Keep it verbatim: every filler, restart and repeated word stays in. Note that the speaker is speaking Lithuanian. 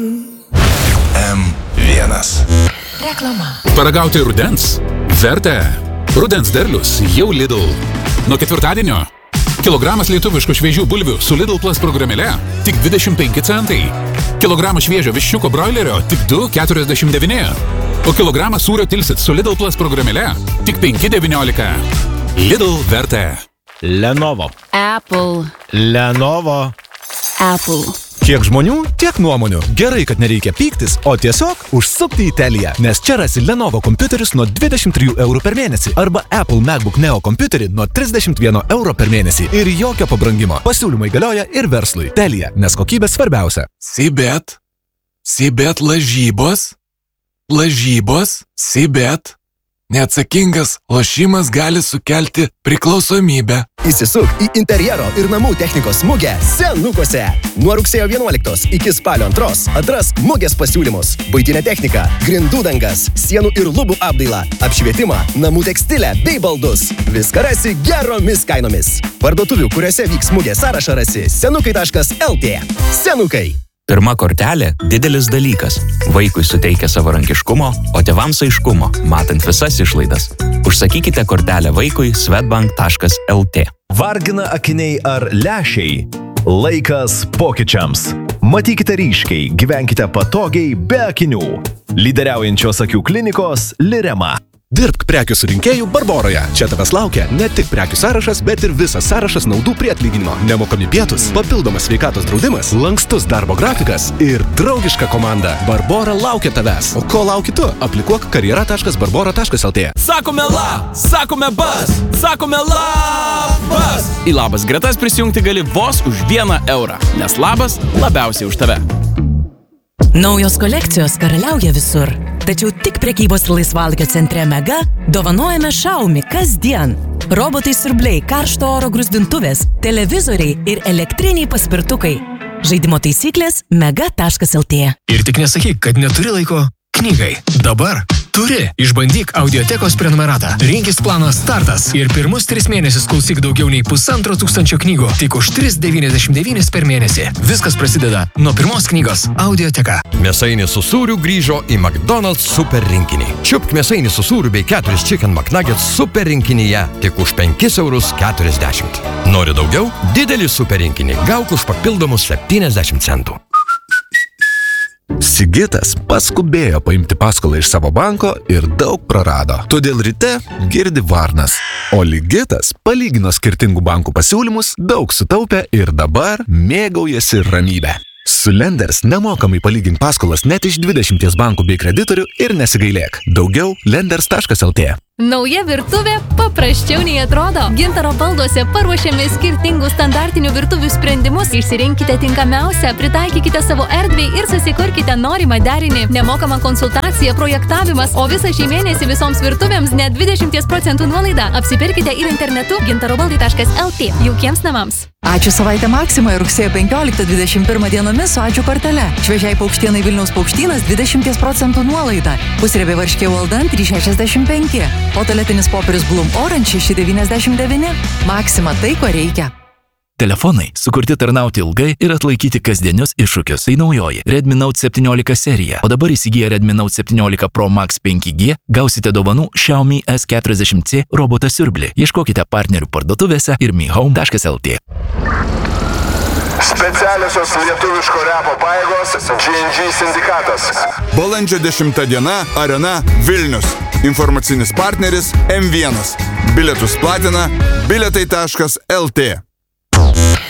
M vienas. Reklama. Paragauti rudens? Verta. Rudens derlius jau Lidl. Nuo ketvirtadienio kilogramas lietuviškų šviežių bulvių su Lidl Plus programėle tik dvidešimt penki centai. Kilogramas šviežio viščiuko broilerio tik du keturiasdešimt devyni. O kilogramas sūrio tilsit su Lidl Plus programėle tik penki devyniolika. Lidl verta. Lenovo. Apple. Lenovo. Apple. Kiek žmonių, tiek nuomonių. Gerai, kad nereikia pyktis, o tiesiog užsukti į Teliją, nes čia rasi Lenovo kompiuterius nuo dvidešimt trijų eurų per mėnesį arba Apple MacBook Neo kompiuterį nuo trisdešimt vieno euro per mėnesį ir jokio pabrangimo. Pasiūlymai galioja ir verslui. Telija, nes kokybė svarbiausia. Sibet. Sibet lažybos. Lažybos. Sibet. Neatsakingas lošimas gali sukelti priklausomybę. Įsisuk į interjero ir namų technikos mugę Senukuose. Nuo rugsėjo vienuoliktos iki spalio antros atras mugės pasiūlymus. Buitinė technika, grindų dangas, sienų ir lubų apdailą, apšvietimą, namų tekstilę bei baldus. Viską rasi geromis kainomis. Parduotuvių, kuriuose vyks mugė sąrašą rasi senukai taškas el tė. Senukai. Pirma kortelė – didelis dalykas. Vaikui suteikia savarankiškumo, o tėvams aiškumo, matant visas išlaidas. Užsakykite kortelę vaikui swedbank taškas el tė. Vargina akiniai ar lęšiai? Laikas pokyčiams. Matykite ryškiai, gyvenkite patogiai be akinių. Lyderiaujančios akių klinikos Lirema. Dirbk prekių surinkėjų Barboroje. Čia tavęs laukia ne tik prekių sąrašas, bet ir visas sąrašas naudų prie atlyginimo. Nemokami pietus, papildomas sveikatos draudimas, lankstus darbo grafikas ir draugiška komanda. Barbora laukia tavęs. O ko lauki tu? Aplikuok karjera taškas barbora taškas el tė. Sakome la, sakome bas, sakome labas. Į labas gretas prisijungti gali vos už vieną eurą, nes labas labiausiai už tave. Naujos kolekcijos karaliauja visur. Tačiau tik prekybos laisvalgio centre Mega dovanojame Xiaomi kasdien. Robotai siurbliai, karšto oro grūzdintuvės, televizoriai ir elektriniai paspirtukai. Žaidimo taisyklės mega taškas el tė. Ir tik nesakyk, kad neturi laiko knygai. Dabar turi. Išbandyk audiotekos prenumeratą. Rinkis planą Startas ir pirmus tris mėnesius klausyk daugiau nei pusantro tūkstančio knygų. Tik už tris devyniasdešimt devyni per mėnesį. Viskas prasideda nuo pirmos knygos Audioteka. Mėsainis su sūriu grįžo į McDonald's super rinkinį. Čiupk mėsainį su sūriu bei keturis Chicken McNuggets super rinkinyje tik už penkis eurus keturiasdešimt. Nori daugiau? Didelį super rinkinį gauk už papildomus septyniasdešimt centų. Sigitas paskubėjo paimti paskolą iš savo banko ir daug prarado. Todėl ryte girdi varnas. O Ligitas palygino skirtingų bankų pasiūlymus, daug sutaupė ir dabar mėgaujasi ramybę. Su Lenders nemokamai palygink paskolas net iš dvidešimties bankų bei kreditorių ir nesigailėk. Daugiau lenders taškas el tė. Nauja virtuvė paprasčiau nei atrodo. Gintaro balduose paruošėme skirtingų standartinių virtuvių sprendimus. Išsirinkite tinkamiausią, pritaikykite savo erdvei ir susikurkite norimą derinį. Nemokama konsultacija, projektavimas, o visą šį mėnesį visoms virtuvėms net dvidešimt procentų nuolaida. Apsipirkite ir internetu gintarobaldai taškas el tė. Jaukiems namams. Ačiū savaitę Maksimoje rugsėjo penkioliktą dvidešimt pirmą dienomis su ačiū kortele. Šviežiai paukštienai Vilniaus paukštynas dvidešimt procentų nuolaida. Pusriebė varškė Walden trys šešiasdešimt penki. O tualetinis popierius Bloom Orange šeši devyniasdešimt devyni. Maksima tai, ko reikia. Telefonai sukurti tarnauti ilgai ir atlaikyti kasdienius iššūkius. Tai naujoji Redmi Note septyniolika serija. O dabar įsigiję Redmi Note septyniolika Pro Max penki G gausite dovanų Xiaomi S keturiasdešimt C robotą siurblį. Ieškokite partnerių parduotuvėse ir mi home taškas el tė. Specialiosios lietuviško repo pajėgos dži en dži sindikatas. Balandžio dešimta diena, Arena, Vilnius. Informacinis partneris M vienas. Bilietus platina bilietai taškas el tė.